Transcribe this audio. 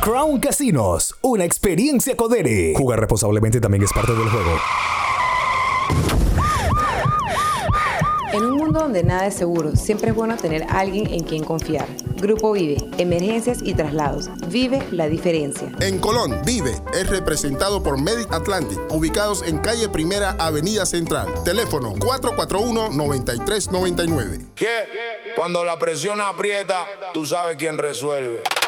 Crown Casinos, una experiencia Codere. Jugar responsablemente también es parte del juego. En un mundo donde nada es seguro, siempre es bueno tener a alguien en quien confiar. Grupo Vive, emergencias y traslados. Vive la diferencia. En Colón, Vive es representado por Medic Atlantic, ubicados en calle Primera, Avenida Central. Teléfono 441-9399. ¿Qué? Cuando la presión aprieta, tú sabes quién resuelve.